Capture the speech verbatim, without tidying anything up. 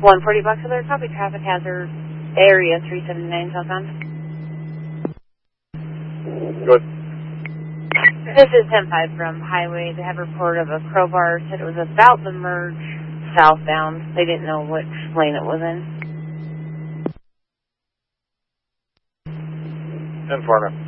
one forty Box Alert, copy traffic hazard area three seventy-nine southbound. Good. This is ten five from Highway. They have a report of a crowbar. Said it was about the merge southbound. They didn't know which lane it was in. Informative.